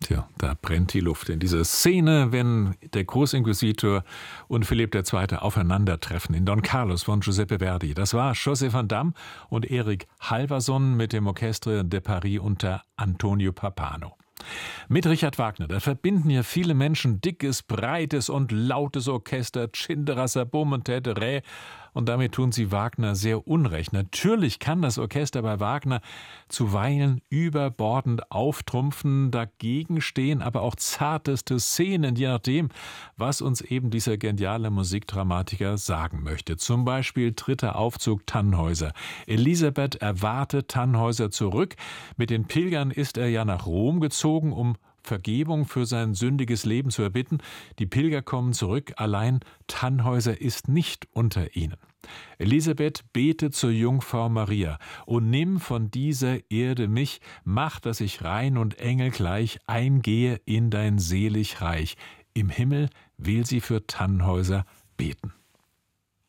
Tja, da brennt die Luft in dieser Szene, wenn der Großinquisitor und Philipp II. Aufeinandertreffen in Don Carlos von Giuseppe Verdi. Das war José van Damme und Erik Halverson mit dem Orchestre de Paris unter Antonio Pappano. Mit Richard Wagner, da verbinden ja viele Menschen dickes, breites und lautes Orchester, Tschinderer, Sabum und Teteré. Und damit tun sie Wagner sehr unrecht. Natürlich kann das Orchester bei Wagner zuweilen überbordend auftrumpfen. Dagegen stehen aber auch zarteste Szenen, je nachdem, was uns eben dieser geniale Musikdramatiker sagen möchte. Zum Beispiel dritter Aufzug Tannhäuser. Elisabeth erwartet Tannhäuser zurück. Mit den Pilgern ist er ja nach Rom gezogen, um Vergebung für sein sündiges Leben zu erbitten. Die Pilger kommen zurück, allein Tannhäuser ist nicht unter ihnen. Elisabeth betet zur Jungfrau Maria: O nimm von dieser Erde mich, mach, dass ich rein und engelgleich eingehe in dein selig Reich. Im Himmel will sie für Tannhäuser beten.